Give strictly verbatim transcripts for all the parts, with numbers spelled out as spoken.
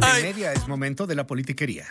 Ay. Media es momento de la politiquería.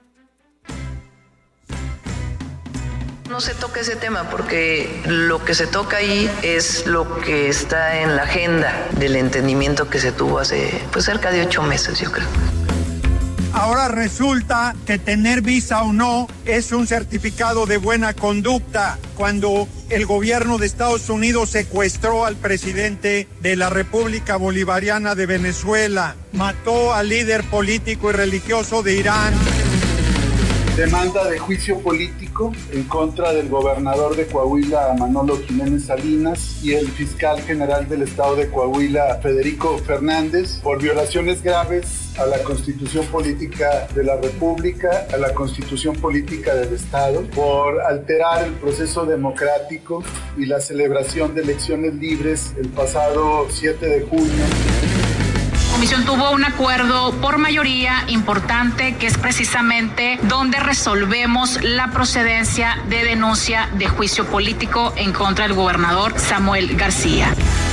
No se toca ese tema porque lo que se toca ahí es lo que está en la agenda del entendimiento que se tuvo hace pues cerca de ocho meses, yo creo. Ahora resulta que tener visa o no es un certificado de buena conducta cuando el gobierno de Estados Unidos secuestró al presidente de la República Bolivariana de Venezuela, mató al líder político y religioso de Irán. Demanda de juicio político en contra del gobernador de Coahuila, Manolo Jiménez Salinas, y el fiscal general del estado de Coahuila, Federico Fernández, por violaciones graves a la Constitución Política de la República, a la Constitución Política del Estado, por alterar el proceso democrático y la celebración de elecciones libres el pasado siete de junio. La comisión tuvo un acuerdo por mayoría importante, que es precisamente donde resolvemos la procedencia de denuncia de juicio político en contra del gobernador Samuel García.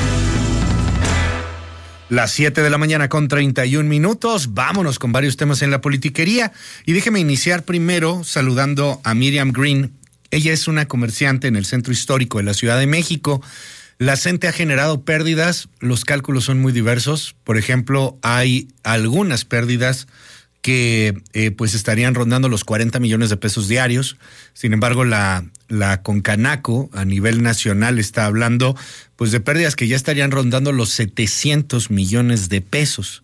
Las siete de la mañana con treinta y un minutos. Vámonos con varios temas en la politiquería. Y déjeme iniciar primero saludando a Miriam Green. Ella es una comerciante en el centro histórico de la Ciudad de México. La CENTE ha generado pérdidas, los cálculos son muy diversos. Por ejemplo, hay algunas pérdidas que eh, pues estarían rondando los cuarenta millones de pesos diarios. Sin embargo, la, la Concanaco a nivel nacional está hablando pues de pérdidas que ya estarían rondando los setecientos millones de pesos.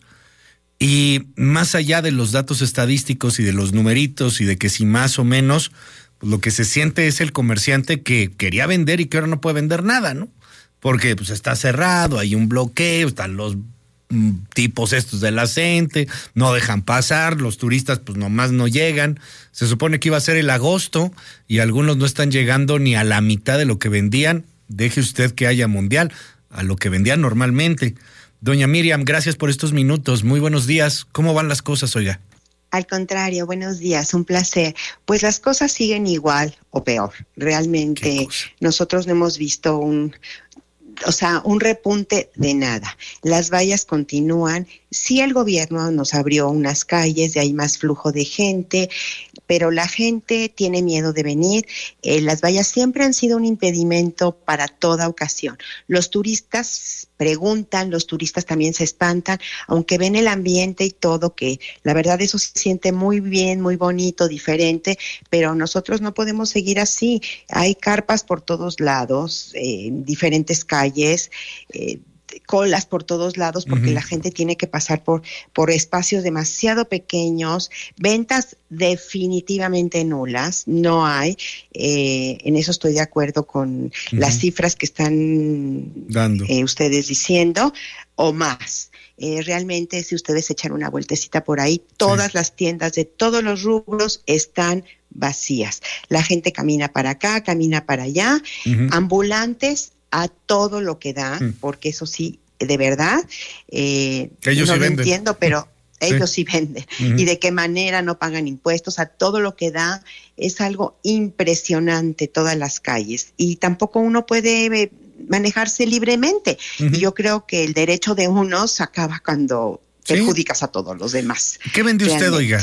Y más allá de los datos estadísticos y de los numeritos y de que si más o menos, pues lo que se siente es el comerciante que quería vender y que ahora no puede vender nada, ¿no? Porque pues está cerrado, hay un bloqueo, están los mm, tipos estos de la CENTE, no dejan pasar, los turistas pues nomás no llegan. Se supone que iba a ser el agosto y algunos no están llegando ni a la mitad de lo que vendían. Deje usted que haya mundial, a lo que vendían normalmente. Doña Miriam, gracias por estos minutos. Muy buenos días. ¿Cómo van las cosas, oiga? Al contrario, buenos días, un placer. Pues las cosas siguen igual o peor. Realmente nosotros no hemos visto un... O sea, un repunte de nada. Las vallas continúan. Sí, el gobierno nos abrió unas calles, de ahí más flujo de gente, pero la gente tiene miedo de venir. Eh, las vallas siempre han sido un impedimento para toda ocasión. Los turistas preguntan, los turistas también se espantan, aunque ven el ambiente y todo, que la verdad eso se siente muy bien, muy bonito, diferente, pero nosotros no podemos seguir así. Hay carpas por todos lados, eh, en diferentes calles, eh, colas por todos lados porque uh-huh. la gente tiene que pasar por, por espacios demasiado pequeños, ventas definitivamente nulas, no hay, eh, en eso estoy de acuerdo con uh-huh. las cifras que están dando eh, ustedes diciendo, o más. Eh, realmente si ustedes echan una vueltecita por ahí, todas sí. las tiendas de todos los rubros están vacías. La gente camina para acá, camina para allá, uh-huh. ambulantes a todo lo que da, mm. porque eso sí, de verdad, eh, ellos no sí lo venden. entiendo, pero ellos sí, sí venden. Uh-huh. Y de qué manera no pagan impuestos, a todo lo que da, es algo impresionante todas las calles. Y tampoco uno puede eh, manejarse libremente. Uh-huh. Y yo creo que el derecho de unos acaba cuando ¿Sí? perjudicas a todos los demás. ¿Qué vende usted, oiga?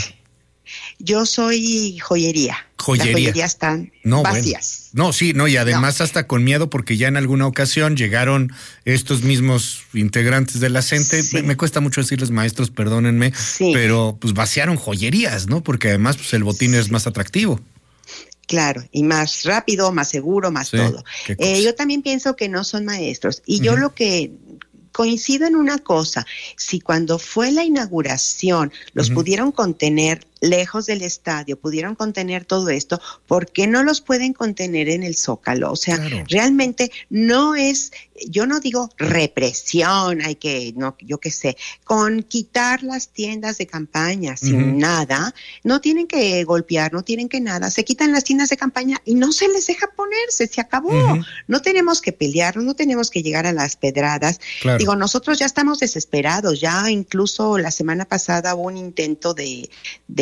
Yo soy joyería. Joyería. Las joyerías están no, vacías. Bueno. No, sí, no, y además no. hasta con miedo porque ya en alguna ocasión llegaron estos mismos integrantes de la CENTE, sí. me, me cuesta mucho decirles maestros, perdónenme, sí. pero pues vaciaron joyerías, ¿no? Porque además pues el botín sí. es más atractivo. Claro, y más rápido, más seguro, más sí, todo. Eh, yo también pienso que no son maestros. Y uh-huh. yo lo que coincido en una cosa, si cuando fue la inauguración los uh-huh. pudieron contener lejos del estadio, pudieron contener todo esto, ¿por qué no los pueden contener en el Zócalo? O sea, claro. realmente no es, yo no digo represión, hay que, no, yo qué sé, con quitar las tiendas de campaña sin uh-huh. nada, no tienen que golpear, no tienen que nada, se quitan las tiendas de campaña y no se les deja ponerse, se acabó. Uh-huh. No tenemos que pelear, no tenemos que llegar a las pedradas. Claro. Digo, nosotros ya estamos desesperados, ya incluso la semana pasada hubo un intento de, de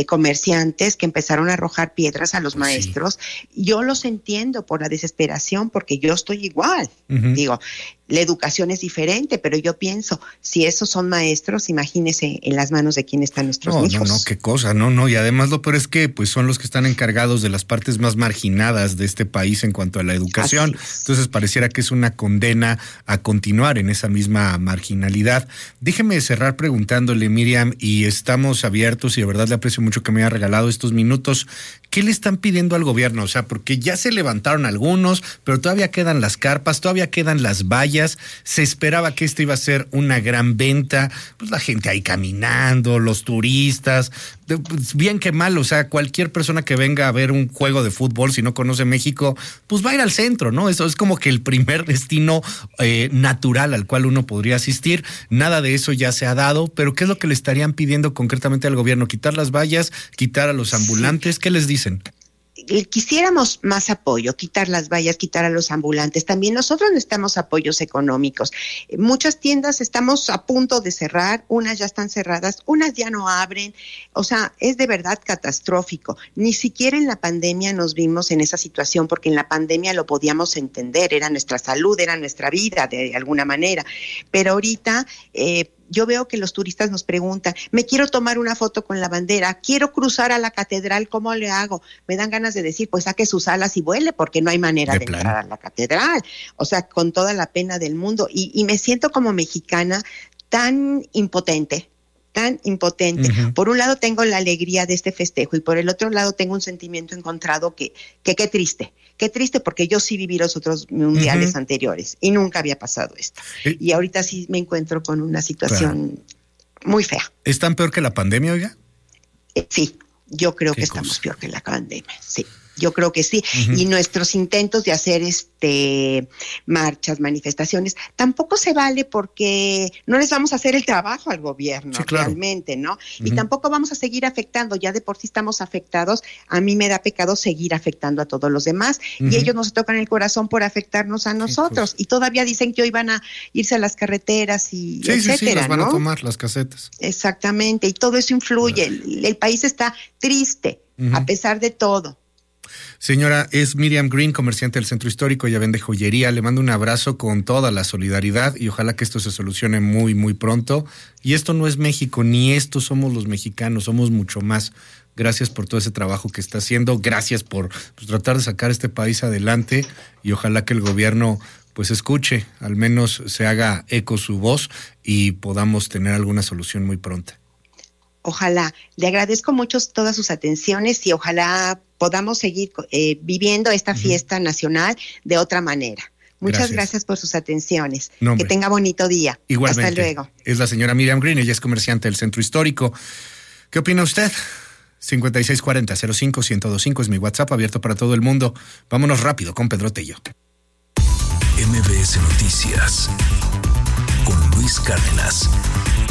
comerciantes que empezaron a arrojar piedras a los maestros. Sí. Yo los entiendo por la desesperación, porque yo estoy igual. Uh-huh. Digo, la educación es diferente, pero yo pienso, si esos son maestros, imagínese en las manos de quién están nuestros no, hijos. No, no, qué cosa, no, no, y además lo peor es que pues son los que están encargados de las partes más marginadas de este país en cuanto a la educación. Entonces pareciera que es una condena a continuar en esa misma marginalidad. Déjeme cerrar preguntándole, Miriam, y estamos abiertos y de verdad le aprecio mucho que me haya regalado estos minutos. ¿Qué le están pidiendo al gobierno? O sea, porque ya se levantaron algunos, pero todavía quedan las carpas, todavía quedan las vallas. Se esperaba que esta iba a ser una gran venta, pues la gente ahí caminando, los turistas, pues bien que mal, o sea, cualquier persona que venga a ver un juego de fútbol, si no conoce México, pues va a ir al centro, ¿no? Eso es como que el primer destino eh, natural al cual uno podría asistir. Nada de eso ya se ha dado, pero ¿qué es lo que le estarían pidiendo concretamente al gobierno? ¿Quitar las vallas? ¿Quitar a los ambulantes? Sí. ¿Qué les dicen? Quisiéramos más apoyo, quitar las vallas, quitar a los ambulantes. También nosotros necesitamos apoyos económicos. Muchas tiendas estamos a punto de cerrar, unas ya están cerradas, unas ya no abren. O sea, es de verdad catastrófico. Ni siquiera en la pandemia nos vimos en esa situación, porque en la pandemia lo podíamos entender, era nuestra salud, era nuestra vida de alguna manera. Pero ahorita eh, yo veo que los turistas nos preguntan, me quiero tomar una foto con la bandera, quiero cruzar a la catedral, ¿cómo le hago? Me dan ganas de decir, pues saque sus alas y vuele, porque no hay manera de, de entrar a la catedral. O sea, con toda la pena del mundo. Y, y me siento como mexicana tan impotente, tan impotente. Uh-huh. Por un lado tengo la alegría de este festejo y por el otro lado tengo un sentimiento encontrado que, que qué triste. Qué triste, porque yo sí viví los otros mundiales uh-huh. anteriores y nunca había pasado esto. ¿Eh? Y ahorita sí me encuentro con una situación claro. muy fea. ¿Es tan peor que la pandemia, oiga? Eh, sí, yo creo que cosa? estamos peor que la pandemia, sí. Yo creo que sí. Uh-huh. Y nuestros intentos de hacer este marchas, manifestaciones, tampoco se vale, porque no les vamos a hacer el trabajo al gobierno, sí, claro. realmente, ¿no? Uh-huh. Y tampoco vamos a seguir afectando, ya de por sí estamos afectados. A mí me da pecado seguir afectando a todos los demás, uh-huh. y ellos nos tocan el corazón por afectarnos a nosotros. Sí, pues. Y todavía dicen que hoy van a irse a las carreteras y sí, etcétera, sí, sí, las van ¿no? a tomar las casetas. Exactamente, y todo eso influye. El, el país está triste, uh-huh. a pesar de todo. Señora, es Miriam Green, comerciante del Centro Histórico, ella vende joyería. Le mando un abrazo con toda la solidaridad y ojalá que esto se solucione muy, muy pronto. Y esto no es México, ni esto somos los mexicanos, somos mucho más. Gracias por todo ese trabajo que está haciendo, gracias por pues, tratar de sacar este país adelante y ojalá que el gobierno pues escuche, al menos se haga eco su voz y podamos tener alguna solución muy pronta. Ojalá. Le agradezco mucho todas sus atenciones y ojalá podamos seguir eh, viviendo esta uh-huh. fiesta nacional de otra manera. Muchas gracias, gracias por sus atenciones. No, que tenga bonito día. Igualmente. Hasta luego. Es la señora Miriam Green, ella es comerciante del Centro Histórico. ¿Qué opina usted? cincuenta y seis cuarenta cero cinco uno dos cinco es mi WhatsApp, abierto para todo el mundo. Vámonos rápido con Pedro Tello. M B S Noticias con Luis Cárdenas.